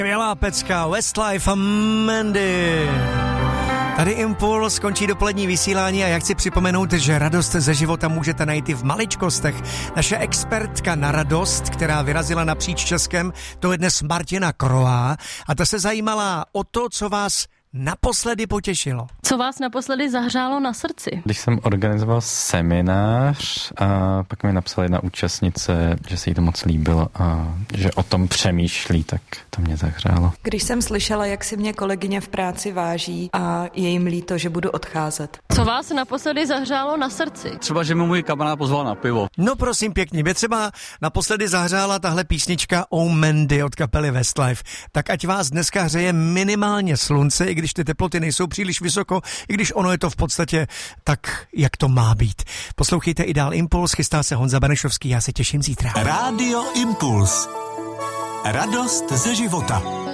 Skvělá pecka, Westlife a Mandy. Tady Impuls, končí dopolední vysílání a já chci připomenout, že radost ze života můžete najít i v maličkostech. Naše expertka na radost, která vyrazila napříč Českem, to je dnes Martina Kroá a ta se zajímala o to, co vás naposledy potěšilo. Co vás naposledy zahřálo na srdci? Když jsem organizoval seminář a pak mi napsala jedna účastnice, že se jí to moc líbilo a že o tom přemýšlí, tak to mě zahřálo. Když jsem slyšela, jak si mě kolegyně v práci váží a je jim líto, že budu odcházet. Co vás naposledy zahřálo na srdci? Třeba, že mi můj kamarád pozval na pivo. No prosím pěkně, mě třeba naposledy zahřála tahle písnička Oh Mandy od kapely Westlife. Tak ať vás dneska hřeje minimálně slunce, i když ty teploty nejsou příliš vysoko, i když ono je to v podstatě tak, jak to má být. Poslouchejte i dál Impuls, chystá se Honza Benešovský, já se těším zítra. Rádio Impuls. Radost ze života.